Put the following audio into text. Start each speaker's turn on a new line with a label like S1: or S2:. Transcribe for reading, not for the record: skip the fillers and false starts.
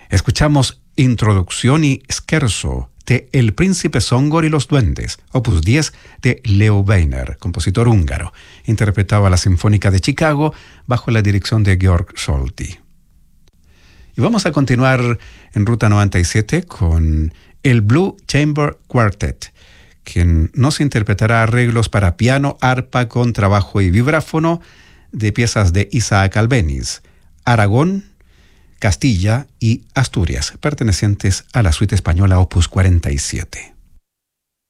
S1: Escuchamos Introducción y Scherzo de El Príncipe Zongor y los Duendes, opus 10 de Leo Weiner, compositor húngaro. Interpretaba la Sinfónica de Chicago bajo la dirección de Georg Solti. Y vamos a continuar en Ruta 97 con el Blue Chamber Quartet, quien nos interpretará arreglos para piano, arpa, contrabajo y vibráfono de piezas de Isaac Albéniz, Aragón, Castilla y Asturias, pertenecientes a la suite española opus 47.